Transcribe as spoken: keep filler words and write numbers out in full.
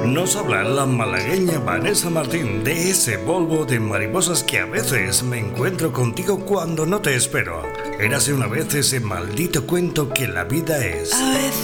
Nos habla la malagueña Vanessa Martín de ese polvo de mariposas que a veces me encuentro contigo cuando no te espero. Érase una vez ese maldito cuento que la vida es.